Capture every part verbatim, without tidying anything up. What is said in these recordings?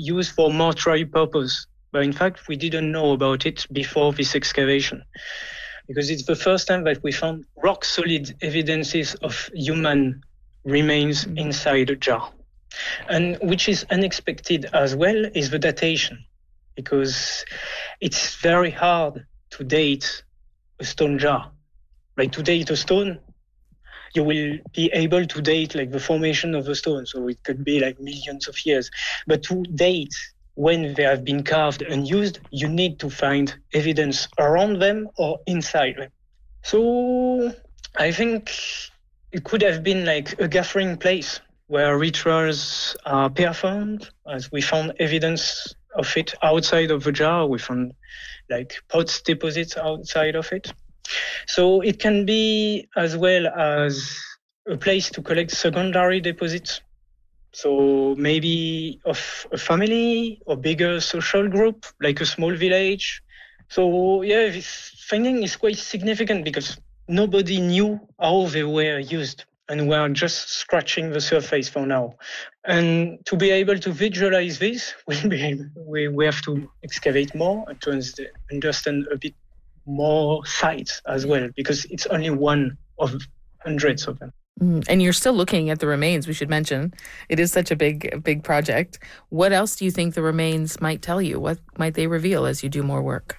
used for mortuary purpose. But in fact, we didn't know about it before this excavation, because it's the first time that we found rock-solid evidences of human remains inside a jar. And which is unexpected as well is the datation, because it's very hard to date a stone jar. Like to date a stone, you will be able to date like the formation of the stone, so it could be like millions of years. But to date when they have been carved and used, you need to find evidence around them or inside them. So I think it could have been like a gathering place where rituals are performed, as we found evidence of it outside of the jar. We found like pots deposits outside of it. So it can be as well as a place to collect secondary deposits. So maybe of a family or bigger social group, like a small village. So yeah, this finding is quite significant because nobody knew how they were used, and we're just scratching the surface for now. And to be able to visualize this, we'll be able, we, we have to excavate more and to understand a bit more sites as well, because it's only one of hundreds of them. Mm, and you're still looking at the remains, we should mention. It is such a big, big project. What else do you think the remains might tell you? What might they reveal as you do more work?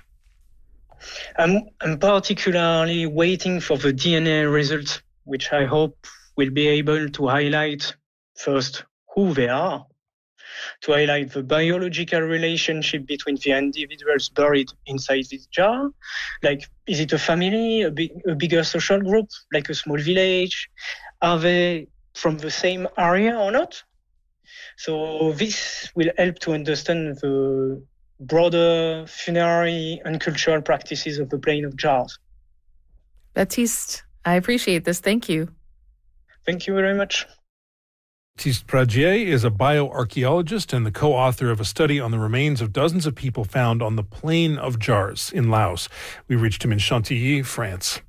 I'm, I'm particularly waiting for the D N A results, which I hope will be able to highlight first who they are, to highlight the biological relationship between the individuals buried inside this jar. Like, is it a family, a, big, a bigger social group, like a small village? Are they from the same area or not? So this will help to understand the broader funerary and cultural practices of the plane of jars. Baptiste, I appreciate this. Thank you. Thank you very much. Baptiste Pradier is a bioarchaeologist and the co-author of a study on the remains of dozens of people found on the Plain of Jars in Laos. We reached him in Chantilly, France.